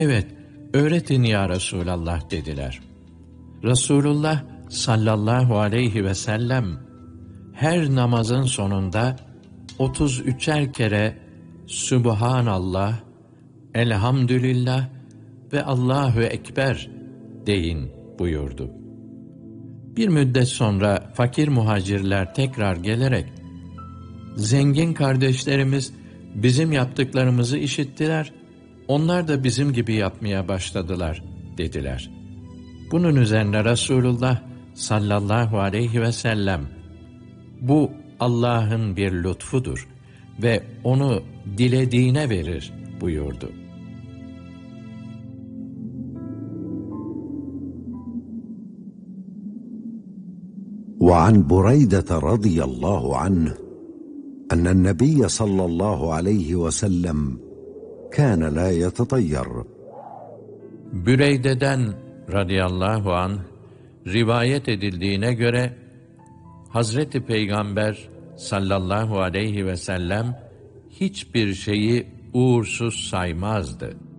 Evet, öğretin ya Resulallah dediler. Resulullah sallallahu aleyhi ve sellem her namazın sonunda 33'er kere Sübhanallah, Elhamdülillah ve Allahu Ekber deyin buyurdu. Bir müddet sonra fakir muhacirler tekrar gelerek, zengin kardeşlerimiz bizim yaptıklarımızı işittiler, onlar da bizim gibi yapmaya başladılar dediler. Bunun üzerine Resulullah sallallahu aleyhi ve sellem, bu Allah'ın bir lütfudur ve onu dilediğine verir buyurdu. وعن بريدة رضي الله عنه أن النبي صلى الله عليه وسلم كان لا يتطير. Büreyde'den radıyallahu anh rivayet edildiğine göre Hazreti Peygamber sallallahu aleyhi ve sellem hiçbir şeyi uğursuz saymazdı.